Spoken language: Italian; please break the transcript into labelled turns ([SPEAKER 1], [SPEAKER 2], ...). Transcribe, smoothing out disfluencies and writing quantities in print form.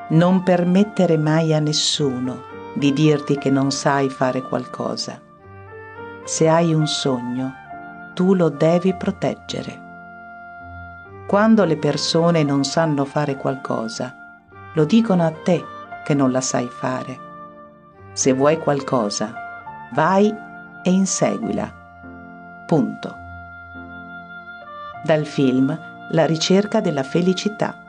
[SPEAKER 1] Non permettere mai a nessuno di dirti che non sai fare qualcosa. Se hai un sogno, tu lo devi proteggere. Quando le persone non sanno fare qualcosa, lo dicono a te che non la sai fare. Se vuoi qualcosa, vai e inseguila. Punto. Dal film La ricerca della felicità.